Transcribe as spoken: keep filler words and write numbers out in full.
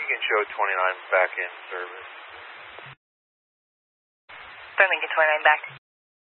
Lincoln show twenty-nine back in service. Star Lincoln twenty-nine back.